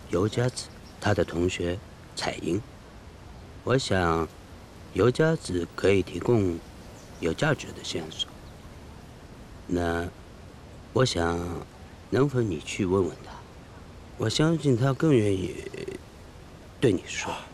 尤佳子她的同学彩英。我想，尤佳子可以提供有价值的线索。那，我想，能否你去问问他？我相信他更愿意对你说。